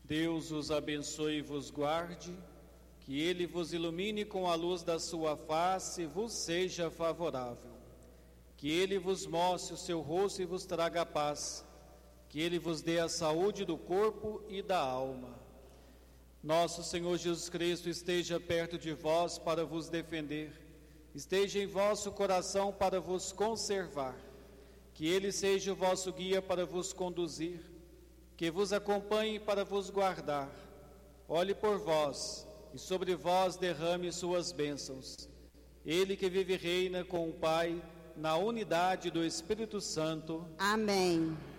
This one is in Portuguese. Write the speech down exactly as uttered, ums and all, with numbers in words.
Deus os abençoe e vos guarde, que Ele vos ilumine com a luz da sua face e vos seja favorável. Que Ele vos mostre o seu rosto e vos traga a paz. Que Ele vos dê a saúde do corpo e da alma. Nosso Senhor Jesus Cristo esteja perto de vós para vos defender. Esteja em vosso coração para vos conservar. Que Ele seja o vosso guia para vos conduzir. Que vos acompanhe para vos guardar. Olhe por vós e sobre vós derrame suas bênçãos. Ele que vive e reina com o Pai, na unidade do Espírito Santo. Amém.